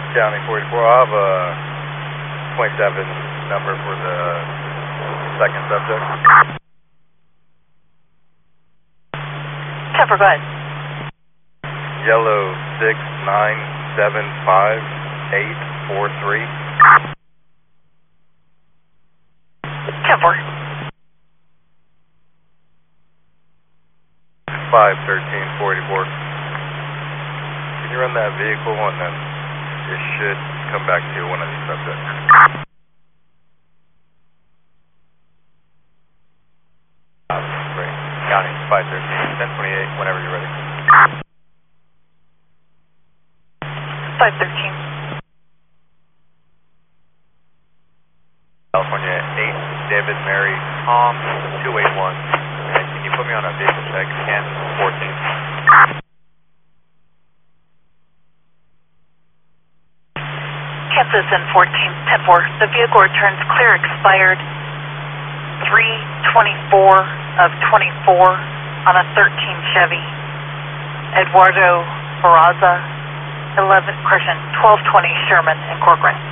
County 44. I'll have a .7 number for the second subject. 10-4, go ahead. Yellow 6975843. 10-4. 51344. Can you run that vehicle and then it should come back to one of these subjects? Great. County 513, 1028, whenever you're ready. 513. California 8, David Mary Tom 281. And can you put me on a vehicle check? Can 14. Kansas in 14, 10-4. The vehicle returns clear expired 3/24 of 24 on a 13 Chevy. Eduardo Barraza, 1220 Sherman in Corcoran.